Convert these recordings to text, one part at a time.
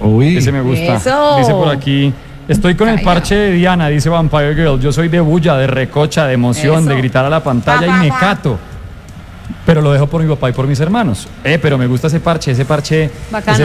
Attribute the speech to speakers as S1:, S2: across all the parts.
S1: Uy.
S2: Ese me gusta.
S3: Eso.
S2: Dice por aquí, estoy con el parche de Diana, dice Vampire Girl. Yo soy de bulla, de recocha, de emoción,
S3: Eso.
S2: de gritar a la pantalla y me cato. Pero lo dejo por mi papá y por mis hermanos. Pero me gusta ese parche
S3: Bacano.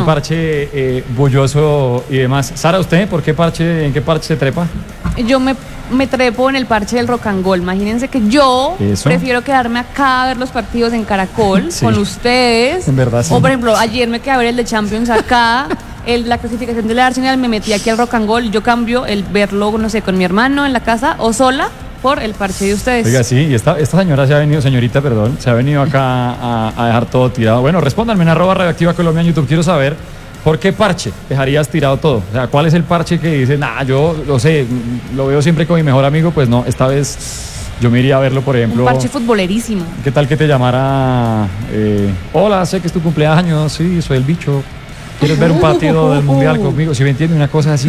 S2: bulloso y demás. Sara, ¿usted en qué parche se trepa?
S3: Yo me trepo en el parche del Rock and Roll. Imagínense que yo
S2: Eso.
S3: prefiero quedarme acá a ver los partidos en Caracol
S2: Sí.
S3: con ustedes.
S2: En verdad, sí.
S3: O por ejemplo, ayer me quedé a ver el de Champions acá, la clasificación del Arsenal, me metí aquí al Rock and Roll y yo cambio el verlo, no sé, con mi hermano en la casa o sola por el parche de ustedes.
S2: Oiga, sí, y esta señora señorita, se ha venido acá a dejar todo tirado. Bueno, respóndanme en @Radioactiva Colombia en YouTube. Quiero saber, ¿por qué parche dejarías tirado todo? O sea, ¿cuál es el parche que dices, yo lo sé, lo veo siempre con mi mejor amigo? Pues no, esta vez yo me iría a verlo, por ejemplo.
S3: Un parche futbolerísimo.
S2: ¿Qué tal que te llamara? Hola, sé que es tu cumpleaños, sí, soy el bicho. ¿Quieres ver un partido del Mundial conmigo? Si me entiende, una cosa así,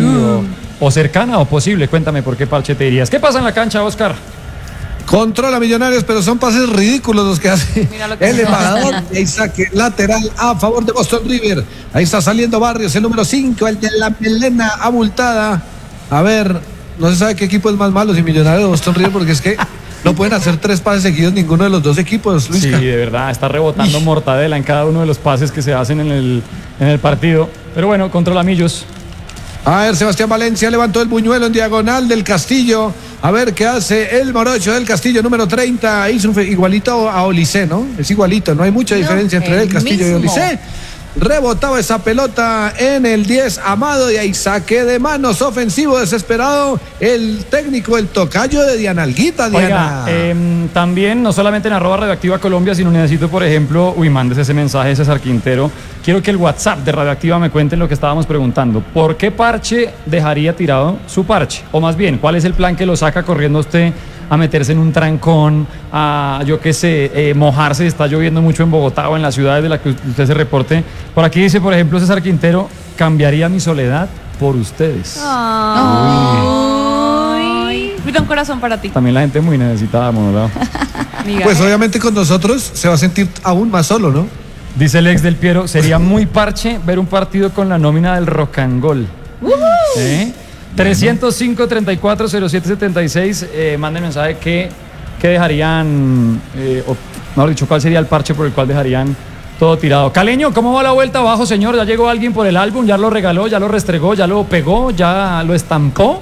S2: o cercana o posible. Cuéntame por qué parche te irías. ¿Qué pasa en la cancha, Oscar?
S1: Controla Millonarios, pero son pases ridículos los que hace
S3: Mira lo que
S1: el
S3: está
S1: embajador.
S3: haciendo.
S1: Y ahí saque lateral a favor de Boston River. Ahí está saliendo Barrios, el número 5, el de la melena abultada. A ver, no se sabe qué equipo es más malo, si Millonarios o Boston River, porque es que no pueden hacer 3 pases seguidos ninguno de los dos equipos, Luis.
S2: Sí, de verdad, está rebotando mortadela en cada uno de los pases que se hacen en el partido. Pero bueno, controla Millos.
S1: A ver, Sebastián Valencia levantó el buñuelo en diagonal del Castillo. A ver qué hace el morocho del Castillo, número 30. Hizo igualito a Olise, ¿no? Es igualito, no hay mucha diferencia entre el Castillo y Olise. Rebotaba esa pelota en el 10 Amado y ahí saque de manos ofensivo desesperado el técnico, el tocayo de Dianalguita, Diana.
S2: Oiga, también, no solamente en @Radioactiva Colombia, sino necesito, por ejemplo, mandes ese mensaje, César Quintero. Quiero que el WhatsApp de Radioactiva me cuenten lo que estábamos preguntando. ¿Por qué parche dejaría tirado su parche? O más bien, ¿cuál es el plan que lo saca corriendo usted a meterse en un trancón, a, yo qué sé, mojarse? Está lloviendo mucho en Bogotá o en las ciudades de las que usted se reporte. Por aquí dice, por ejemplo, César Quintero, cambiaría mi soledad por ustedes.
S3: Ay. Mira, un corazón para ti.
S2: También la gente muy necesitada, monolado.
S1: Pues obviamente con nosotros se va a sentir aún más solo, ¿no?
S2: Dice el ex del Piero, sería muy parche ver un partido con la nómina del Rock and Roll. 305-340776, manden mensaje que dejarían, o mejor dicho, cuál sería el parche por el cual dejarían todo tirado. Caleño, ¿cómo va la vuelta abajo, señor? ¿Ya llegó alguien por el álbum? ¿Ya lo regaló? ¿Ya lo restregó? ¿Ya lo pegó? ¿Ya lo estampó?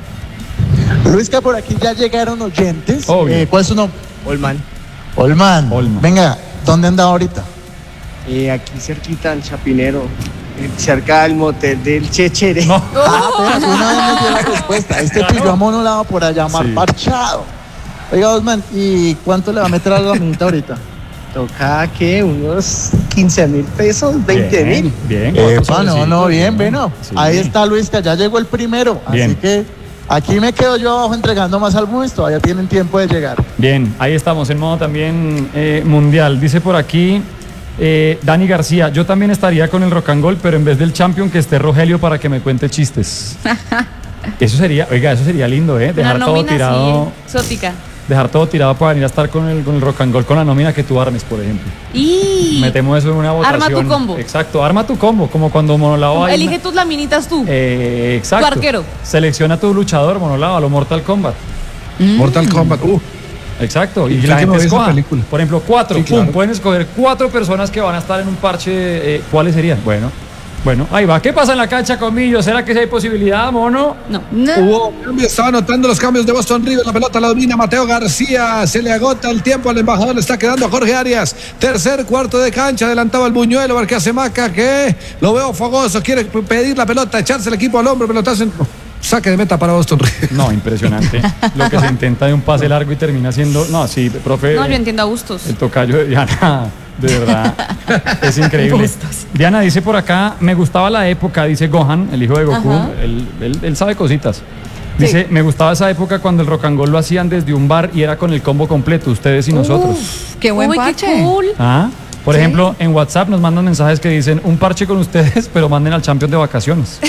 S4: Luisca, por aquí ya llegaron oyentes.
S2: Obvio.
S4: ¿Cuál es su nombre?
S5: Olman.
S4: Olman.
S2: Venga,
S4: ¿dónde anda ahorita?
S5: Aquí cerquita, en Chapinero, cerca del motel del Chechere.
S2: No.
S4: Apenas una vez me dio la respuesta. Este pillo amonolado por allá,
S2: Sí.
S4: mal parchado. Oiga, Osman, ¿y cuánto le va a meter a la minita ahorita?
S5: Toca que unos 15.000 pesos, 20.000.
S2: Bien.
S4: Bien, bueno.
S2: Sí.
S4: Ahí está Luisca, ya llegó el primero.
S2: Bien.
S4: Así que aquí me quedo yo abajo entregando más álbumes, todavía tienen tiempo de llegar.
S2: Bien, ahí estamos en modo también mundial. Dice por aquí Dani García, yo también estaría con el Rock and Roll, pero en vez del Champion que esté Rogelio para que me cuente chistes. Eso sería lindo, dejar
S3: Una
S2: todo
S3: nómina
S2: tirado.
S3: así, exótica.
S2: Dejar todo tirado para venir a estar con el Rock and Roll, con la nómina que tú armes, por ejemplo.
S3: Y
S2: Metemos eso en una votación.
S3: Arma tu combo.
S2: Exacto, arma tu combo, como cuando Monolao hay
S3: elige tus laminitas tú.
S2: exacto.
S3: Tu arquero.
S2: Selecciona tu luchador, Monolao, a lo Mortal Kombat.
S1: Mortal Kombat.
S2: Exacto. Y
S1: Yo
S2: la
S1: que no
S2: gente
S1: vi esa
S2: escoja.
S1: película.
S2: Por ejemplo, 4.
S1: Sí, claro.
S2: Pueden escoger 4 personas que van a estar en un parche. ¿Cuáles serían? Bueno, ahí va. ¿Qué pasa en la cancha con Millo? ¿Será que sí hay posibilidad, Mono?
S3: No.
S1: Hubo cambio, estaba anotando los cambios de Boston River, la pelota la domina Mateo García, se le agota el tiempo al embajador, le está quedando a Jorge Arias, tercer cuarto de cancha, adelantaba el buñuelo, a ver qué hace Maca, que lo veo fogoso, quiere pedir la pelota, echarse el equipo al hombro, pelotazo en... Saque de meta para Boston River.
S2: No, impresionante. Lo que se intenta de un pase largo y termina siendo... No, sí, profe.
S3: No, yo entiendo a gustos.
S2: El tocayo de Diana, de verdad, es increíble. Diana dice por acá, me gustaba la época, dice Gohan, el hijo de Goku,
S3: Ajá.
S2: él sabe cositas. Dice, me gustaba esa época cuando el Rock and Roll lo hacían desde un bar y era con el combo completo, ustedes y nosotros.
S6: Qué buen
S3: Uy,
S6: parche.
S3: qué cool.
S2: Por ejemplo, en WhatsApp nos mandan mensajes que dicen, un parche con ustedes, pero manden al Champion de vacaciones.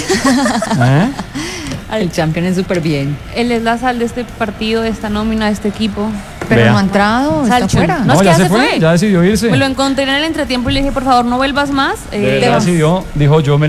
S6: El Champion es súper bien.
S3: Él es la sal de este partido, de esta nómina, de este equipo.
S6: Pero
S2: Vea.
S6: no ha entrado, está
S3: Salcho.
S6: fuera.
S3: No, es que
S2: ya
S3: ya
S2: se
S3: se
S2: fue,
S3: fue.
S2: ya decidió irse.
S3: Me lo encontré en el entretiempo y le dije, por favor, no vuelvas más.
S2: De verdad decidió, dijo, yo me